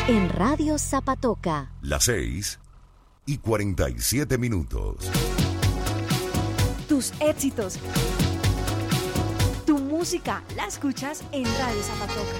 En Radio Zapatoca. Las 6:47. Tus éxitos. Tu música la escuchas en Radio Zapatoca.